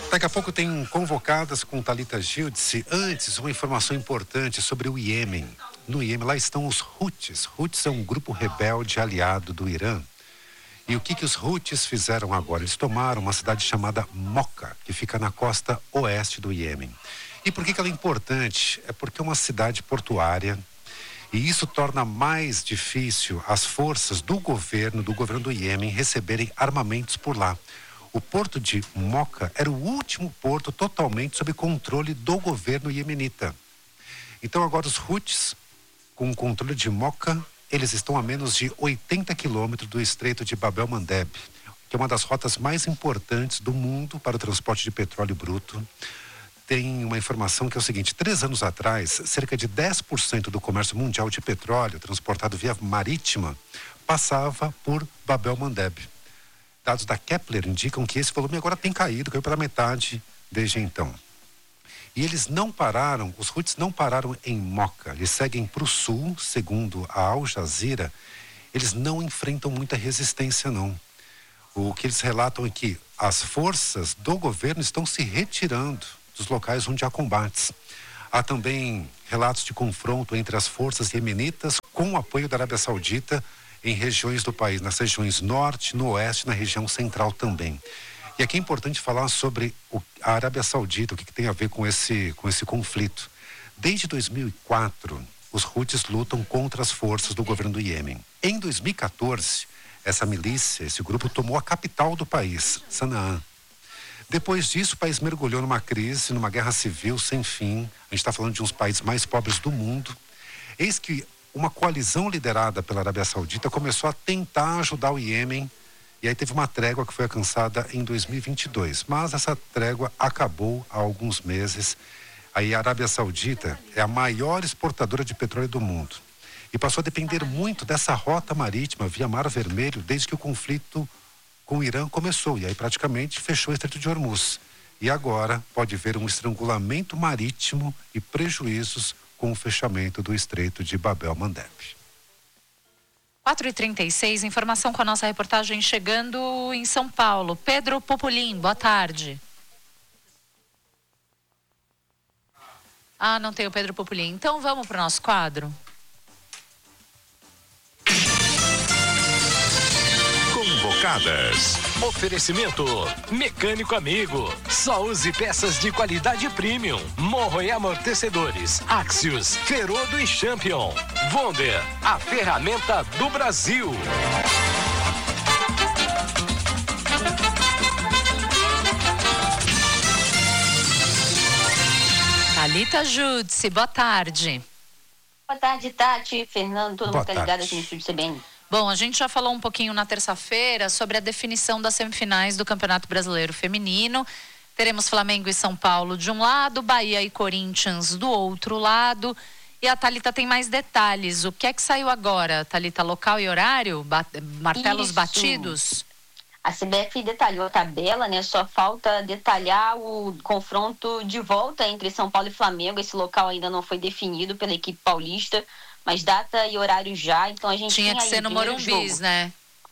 Daqui a pouco tem Convocadas com Thalita Gildice. Antes, uma informação importante sobre o Iêmen. No Iêmen, lá estão os Houthis. Houthis é um grupo rebelde aliado do Irã. E o que os Houthis fizeram agora? Eles tomaram uma cidade chamada Moca, que fica na costa oeste do Iêmen. E por que ela é importante? É porque é uma cidade portuária. E isso torna mais difícil as forças do governo do Iêmen, receberem armamentos por lá. O porto de Moca era o último porto totalmente sob controle do governo iemenita. Então agora os Houthis, com o controle de Moca, eles estão a menos de 80 quilômetros do Estreito de Bab el-Mandeb, que é uma das rotas mais importantes do mundo para o transporte de petróleo bruto. Tem uma informação que é o seguinte: 3 anos atrás, cerca de 10% do comércio mundial de petróleo transportado via marítima passava por Bab el-Mandeb. Dados da Kepler indicam que esse volume agora tem caído, caiu pela metade desde então. E eles não pararam, os Houthis não pararam em Moca, eles seguem para o sul, segundo a Al Jazeera, eles não enfrentam muita resistência não. O que eles relatam é que as forças do governo estão se retirando dos locais onde há combates. Há também relatos de confronto entre as forças iemenitas com o apoio da Arábia Saudita em regiões do país, nas regiões norte, no oeste, na região central também. E aqui é importante falar sobre a Arábia Saudita, o que tem a ver com esse conflito. Desde 2004, os Houthis lutam contra as forças do governo do Iêmen. Em 2014, essa milícia, esse grupo tomou a capital do país, Sanaá. Depois disso, o país mergulhou numa crise, numa guerra civil sem fim. A gente está falando de uns países mais pobres do mundo. Eis que uma coalizão liderada pela Arábia Saudita começou a tentar ajudar o Iêmen, e aí teve uma trégua que foi alcançada em 2022, mas essa trégua acabou há alguns meses. Aí a Arábia Saudita é a maior exportadora de petróleo do mundo e passou a depender muito dessa rota marítima via Mar Vermelho desde que o conflito com o Irã começou, e aí praticamente fechou o Estreito de Hormuz. E agora pode haver um estrangulamento marítimo e prejuízos com o fechamento do Estreito de Bab el-Mandeb. 4h36, informação com a nossa reportagem chegando em São Paulo. Pedro Pupulim, boa tarde. Não tem o Pedro Pupulim. Então vamos para o nosso quadro. Convocadas. Oferecimento Mecânico Amigo. Só use peças de qualidade premium. Morro e amortecedores. Axios, Ferodo e Champion. Wonder, a ferramenta do Brasil. Thalita Gildice, boa tarde. Boa tarde, Tati, Fernando, todo mundo tá ligado aqui no Estúdio CBN. Bom, a gente já falou um pouquinho na terça-feira sobre a definição das semifinais do Campeonato Brasileiro Feminino. Teremos Flamengo e São Paulo de um lado, Bahia e Corinthians do outro lado. E a Thalita tem mais detalhes. O que é que saiu agora, Thalita? Local e horário? Martelos batidos? A CBF detalhou a tabela, né? Só falta detalhar o confronto de volta entre São Paulo e Flamengo. Esse local ainda não foi definido pela equipe paulista, mas data e horário já, então a gente tinha que ser no Morumbi, né?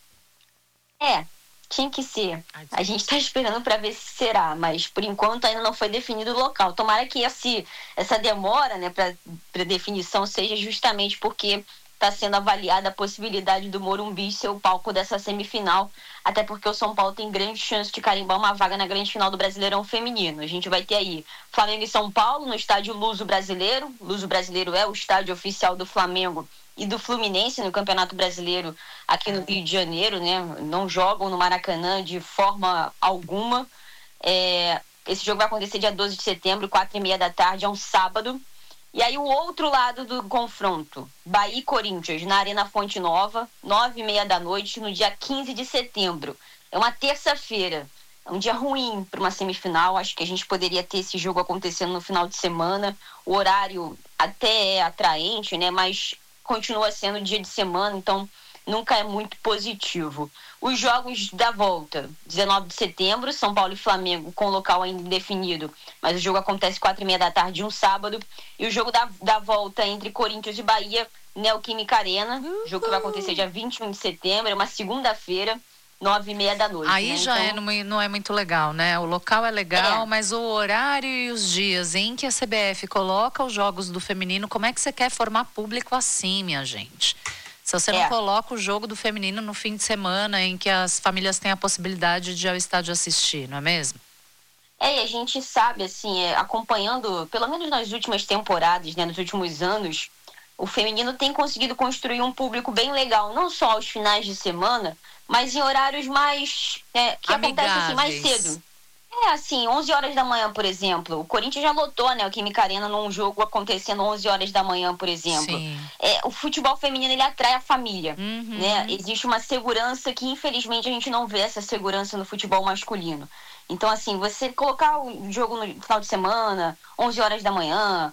Tinha que ser. A gente está esperando para ver se será, mas por enquanto ainda não foi definido o local. Tomara que essa demora, né, para definição seja justamente porque está sendo avaliada a possibilidade do Morumbi ser o palco dessa semifinal, até porque o São Paulo tem grande chance de carimbar uma vaga na grande final do Brasileirão Feminino. A gente vai ter aí Flamengo e São Paulo no estádio Luso Brasileiro. Luso Brasileiro é o estádio oficial do Flamengo e do Fluminense no Campeonato Brasileiro aqui no Rio de Janeiro, né? Não jogam no Maracanã de forma alguma. Esse jogo vai acontecer dia 12 de setembro, 4h30 da tarde, é um sábado. E aí o outro lado do confronto, Bahia e Corinthians, na Arena Fonte Nova, 9h30 da noite, no dia 15 de setembro. É uma terça-feira, é um dia ruim para uma semifinal. Acho que a gente poderia ter esse jogo acontecendo no final de semana. O horário até é atraente, né? Mas continua sendo dia de semana, então nunca é muito positivo. Os jogos da volta, 19 de setembro, São Paulo e Flamengo com local ainda indefinido, mas o jogo acontece 4h30 da tarde, um sábado. E o jogo da volta entre Corinthians e Bahia, Neoquímica Arena, jogo que vai acontecer dia 21 de setembro, é uma segunda-feira, 9h30 da noite. Aí né? já então, não é muito legal, né? O local é legal, mas o horário e os dias em que a CBF coloca os jogos do feminino, como é que você quer formar público assim, minha gente? Se você não coloca o jogo do feminino no fim de semana, em que as famílias têm a possibilidade de ir ao estádio assistir, não é mesmo? E a gente sabe, assim, acompanhando, pelo menos nas últimas temporadas, né, nos últimos anos, o feminino tem conseguido construir um público bem legal, não só aos finais de semana, mas em horários mais... que acontecem assim, mais cedo. Assim, 11 horas da manhã, por exemplo. O Corinthians já lotou, né, o Química Arena num jogo acontecendo 11 horas da manhã, por exemplo. O futebol feminino, ele atrai a família, né? Existe uma segurança que, infelizmente, a gente não vê essa segurança no futebol masculino. Então, assim, você colocar o jogo no final de semana, 11 horas da manhã,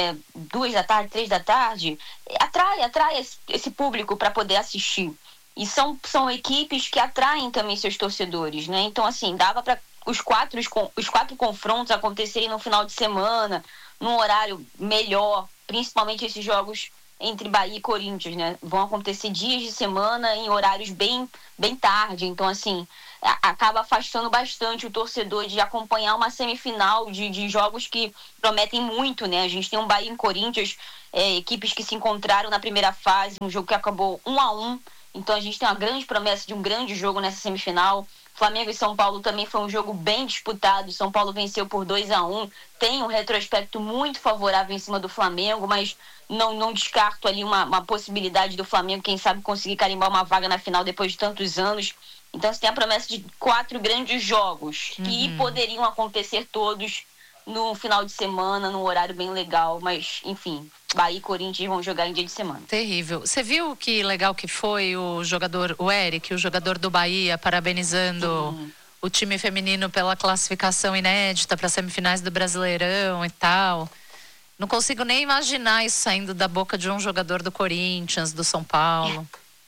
2 da tarde, 3 da tarde, atrai esse público para poder assistir. E são equipes que atraem também seus torcedores, né? Então, assim, dava para os quatro confrontos acontecerem no final de semana, num horário melhor, principalmente esses jogos entre Bahia e Corinthians, né? Vão acontecer dias de semana em horários bem tarde. Então, assim, acaba afastando bastante o torcedor de acompanhar uma semifinal de jogos que prometem muito, né? A gente tem um Bahia e Corinthians, equipes que se encontraram na primeira fase, um jogo que acabou 1-1. Então, a gente tem uma grande promessa de um grande jogo nessa semifinal. Flamengo e São Paulo também foi um jogo bem disputado. São Paulo venceu por 2-1. Tem um retrospecto muito favorável em cima do Flamengo, mas não descarto ali uma possibilidade do Flamengo, quem sabe, conseguir carimbar uma vaga na final depois de tantos anos. Então, você tem a promessa de 4 grandes jogos que poderiam acontecer todos no final de semana, num horário bem legal. Mas, enfim, Bahia e Corinthians vão jogar em dia de semana. Terrível. Você viu que legal que foi o Eric, o jogador do Bahia, parabenizando o time feminino pela classificação inédita para as semifinais do Brasileirão e tal. Não consigo nem imaginar isso saindo da boca de um jogador do Corinthians, do São Paulo.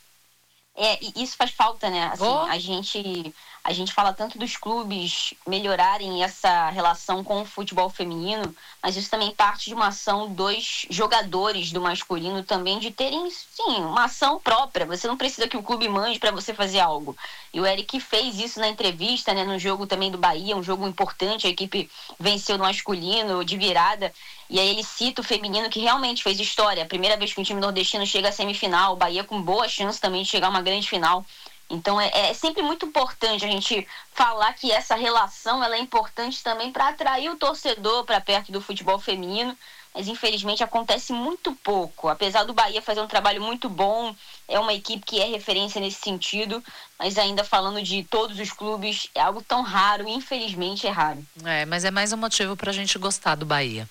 E isso faz falta, né? Assim, a gente fala tanto dos clubes melhorarem essa relação com o futebol feminino, mas isso também parte de uma ação dos jogadores do masculino também, de terem, sim, uma ação própria. Você não precisa que o clube mande para você fazer algo. E o Eric fez isso na entrevista, né, no jogo também do Bahia, um jogo importante. A equipe venceu no masculino de virada. E aí ele cita o feminino, que realmente fez história. A primeira vez que um time nordestino chega à semifinal, o Bahia com boa chance também de chegar a uma grande final. Então é sempre muito importante a gente falar que essa relação ela é importante também para atrair o torcedor para perto do futebol feminino, mas infelizmente acontece muito pouco. Apesar do Bahia fazer um trabalho muito bom, é uma equipe que é referência nesse sentido, mas ainda falando de todos os clubes, é algo tão raro, infelizmente é raro. Mas é mais um motivo para a gente gostar do Bahia.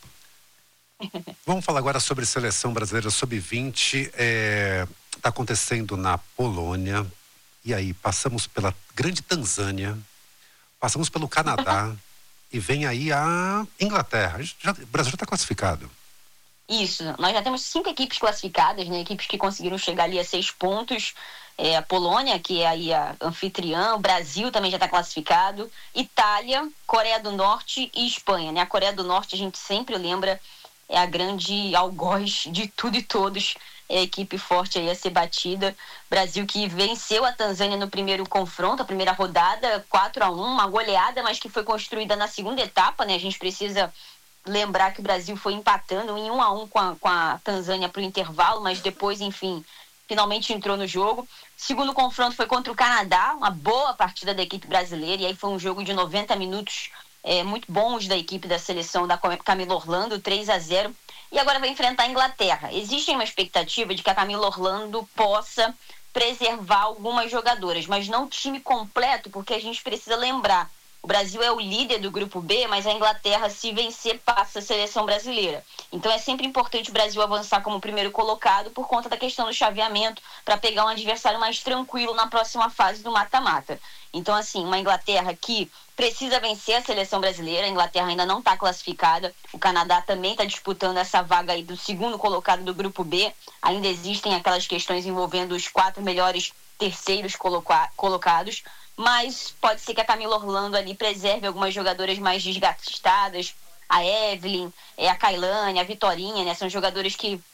Vamos falar agora sobre seleção brasileira sub-20. Está acontecendo na Polônia. E aí, passamos pela grande Tanzânia, passamos pelo Canadá e vem aí a Inglaterra. O Brasil já está classificado. Isso, nós já temos 5 equipes classificadas, né? Equipes que conseguiram chegar ali a 6 pontos. A Polônia, que é aí a anfitriã, o Brasil também já está classificado, Itália, Coreia do Norte e Espanha, né? A Coreia do Norte a gente sempre lembra, é a grande algoz de tudo e todos. É a equipe forte aí a ser batida. Brasil que venceu a Tanzânia no primeiro confronto, a primeira rodada, 4-1, uma goleada, mas que foi construída na segunda etapa, né? A gente precisa lembrar que o Brasil foi empatando em 1-1 com a Tanzânia para o intervalo, mas depois, enfim, finalmente entrou no jogo. Segundo confronto foi contra o Canadá, uma boa partida da equipe brasileira, e aí foi um jogo de 90 minutos muito bons da equipe da seleção da Camila Orlando, 3-0. E agora vai enfrentar a Inglaterra. Existe uma expectativa de que a Camila Orlando possa preservar algumas jogadoras, mas não o time completo, porque a gente precisa lembrar, o Brasil é o líder do grupo B, mas a Inglaterra, se vencer, passa a seleção brasileira. Então é sempre importante o Brasil avançar como primeiro colocado por conta da questão do chaveamento, para pegar um adversário mais tranquilo na próxima fase do mata-mata. Então, assim, uma Inglaterra que precisa vencer a seleção brasileira. A Inglaterra ainda não está classificada. O Canadá também está disputando essa vaga aí do segundo colocado do grupo B. Ainda existem aquelas questões envolvendo os 4 melhores terceiros colocados. Mas pode ser que a Camila Orlando ali preserve algumas jogadoras mais desgastadas. A Evelyn, a Kailane, a Vitorinha, né? São jogadoras que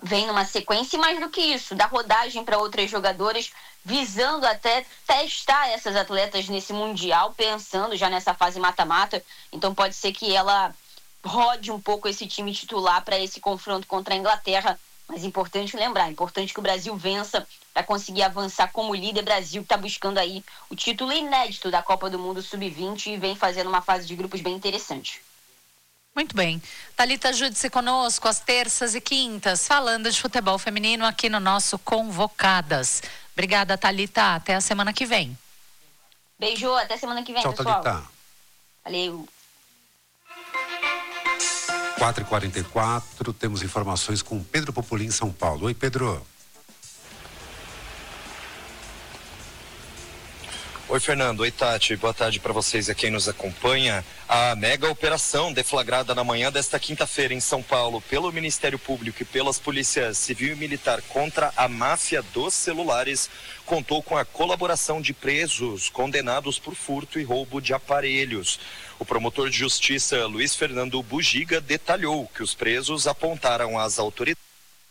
vem numa sequência, e mais do que isso, dá rodagem para outras jogadoras, visando até testar essas atletas nesse Mundial, pensando já nessa fase mata-mata. Então pode ser que ela rode um pouco esse time titular para esse confronto contra a Inglaterra. Mas importante lembrar, importante que o Brasil vença para conseguir avançar como líder. Brasil que está buscando aí o título inédito da Copa do Mundo Sub-20 e vem fazendo uma fase de grupos bem interessante. Muito bem. Thalita Júdice conosco às terças e quintas, falando de futebol feminino aqui no nosso Convocadas. Obrigada, Thalita. Até a semana que vem. Beijo, até semana que vem, tchau, pessoal. Thalita. Valeu. 4h44, temos informações com Pedro Populin, em São Paulo. Oi, Pedro. Oi, Fernando. Oi, Tati. Boa tarde para vocês e a quem nos acompanha. A mega operação deflagrada na manhã desta quinta-feira em São Paulo pelo Ministério Público e pelas polícias civil e militar contra a máfia dos celulares contou com a colaboração de presos condenados por furto e roubo de aparelhos. O promotor de justiça Luiz Fernando Bugiga detalhou que os presos apontaram às autoridades.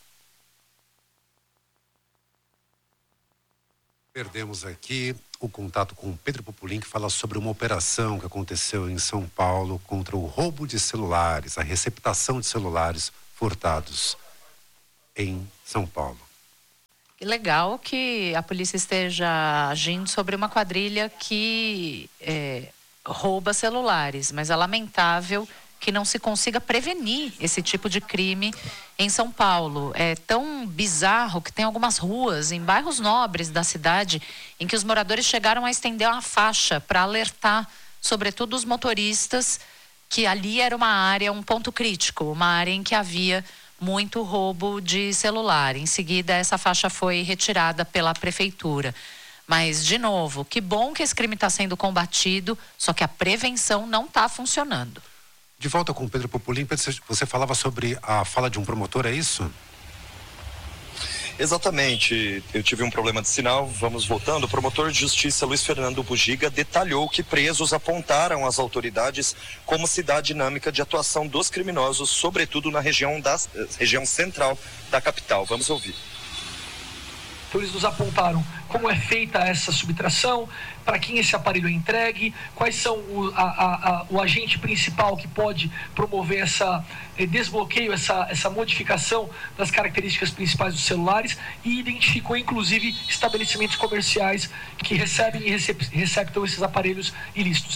Perdemos aqui o contato com o Pedro Populin, que fala sobre uma operação que aconteceu em São Paulo contra o roubo de celulares, a receptação de celulares furtados em São Paulo. Que legal que a polícia esteja agindo sobre uma quadrilha que rouba celulares, mas é lamentável que não se consiga prevenir esse tipo de crime em São Paulo. É tão bizarro que tem algumas ruas em bairros nobres da cidade em que os moradores chegaram a estender uma faixa para alertar, sobretudo os motoristas, que ali era uma área, um ponto crítico, uma área em que havia muito roubo de celular. Em seguida, essa faixa foi retirada pela prefeitura. Mas, de novo, que bom que esse crime está sendo combatido, só que a prevenção não está funcionando. De volta com o Pedro Populin, você falava sobre a fala de um promotor, é isso? Exatamente, eu tive um problema de sinal, vamos voltando. O promotor de justiça Luiz Fernando Bugiga detalhou que presos apontaram às autoridades como se dá a dinâmica de atuação dos criminosos, sobretudo na região central da capital. Vamos ouvir. Então eles nos apontaram como é feita essa subtração, para quem esse aparelho é entregue, quais são o agente principal que pode promover essa desbloqueio, essa modificação das características principais dos celulares, e identificou inclusive estabelecimentos comerciais que recebem e receptam esses aparelhos ilícitos.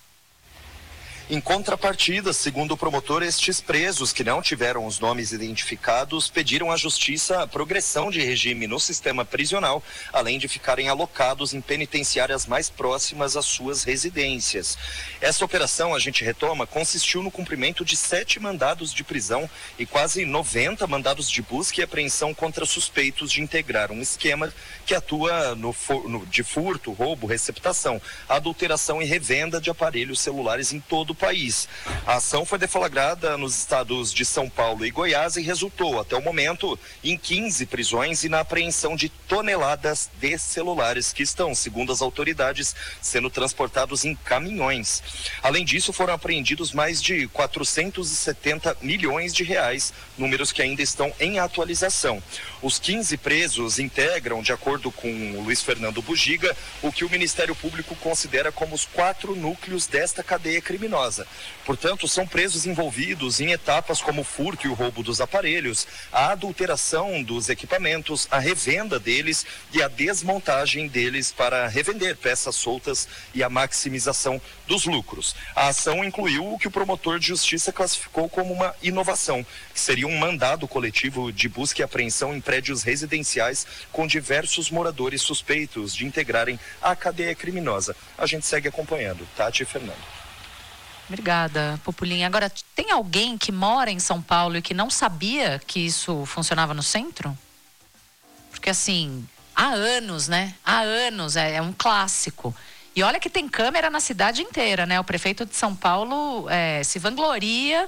Em contrapartida, segundo o promotor, estes presos que não tiveram os nomes identificados pediram à justiça a progressão de regime no sistema prisional, além de ficarem alocados em penitenciárias mais próximas às suas residências. Essa operação, a gente retoma, consistiu no cumprimento de 7 mandados de prisão e quase 90 mandados de busca e apreensão contra suspeitos de integrar um esquema que atua de furto, roubo, receptação, adulteração e revenda de aparelhos celulares em todo o país. A ação foi deflagrada nos estados de São Paulo e Goiás e resultou, até o momento, em 15 prisões e na apreensão de toneladas de celulares que estão, segundo as autoridades, sendo transportados em caminhões. Além disso, foram apreendidos mais de 470 milhões de reais, números que ainda estão em atualização. Os 15 presos integram, de acordo com o Luiz Fernando Bugiga, o que o Ministério Público considera como os 4 núcleos desta cadeia criminosa. Portanto, são presos envolvidos em etapas como o furto e o roubo dos aparelhos, a adulteração dos equipamentos, a revenda deles e a desmontagem deles para revender peças soltas e a maximização dos lucros. A ação incluiu o que o promotor de justiça classificou como uma inovação, que seria um mandado coletivo de busca e apreensão em prédios residenciais com diversos moradores suspeitos de integrarem a cadeia criminosa. A gente segue acompanhando. Tati e Fernando. Obrigada, Populin. Agora, tem alguém que mora em São Paulo e que não sabia que isso funcionava no centro? Porque, assim, há anos, né? Há anos, é um clássico. E olha que tem câmera na cidade inteira, né? O prefeito de São Paulo se vangloria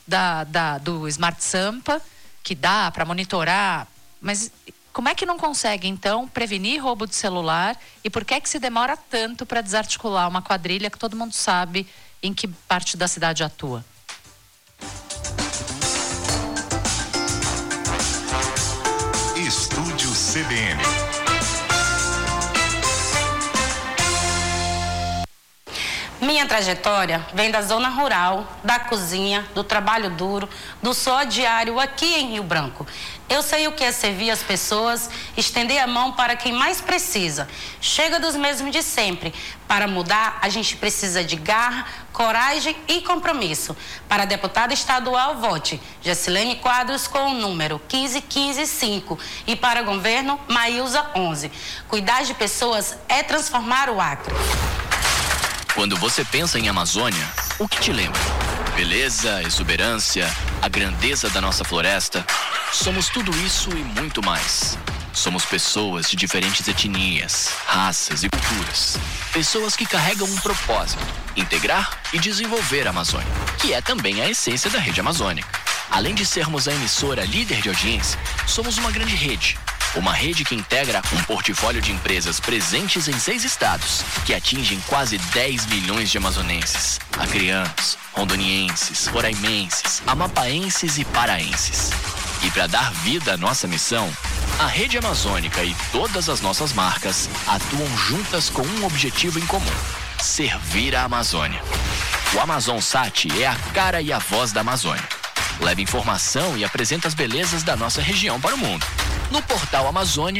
do Smart Sampa, que dá para monitorar. Mas como é que não consegue, então, prevenir roubo de celular? E por que é que se demora tanto para desarticular uma quadrilha que todo mundo sabe em que parte da cidade atua? CBN. Minha trajetória vem da zona rural, da cozinha, do trabalho duro, do suor diário aqui em Rio Branco. Eu sei o que é servir as pessoas, estender a mão para quem mais precisa. Chega dos mesmos de sempre. Para mudar, a gente precisa de garra, coragem e compromisso. Para a deputada estadual, vote Gessilene Quadros com o número 15155. E para governo, Maílza 11. Cuidar de pessoas é transformar o Acre. Quando você pensa em Amazônia, o que te lembra? Beleza, exuberância, a grandeza da nossa floresta. Somos tudo isso e muito mais. Somos pessoas de diferentes etnias, raças e culturas. Pessoas que carregam um propósito: integrar e desenvolver a Amazônia, que é também a essência da Rede Amazônica. Além de sermos a emissora líder de audiência, somos uma grande rede. Uma rede que integra um portfólio de empresas presentes em 6 estados, que atingem quase 10 milhões de amazonenses, acreanos, rondonienses, roraimenses, amapaenses e paraenses. E para dar vida à nossa missão, a Rede Amazônica e todas as nossas marcas atuam juntas com um objetivo em comum: servir a Amazônia. O AmazonSat é a cara e a voz da Amazônia. Leva informação e apresenta as belezas da nossa região para o mundo. No portal Amazônia,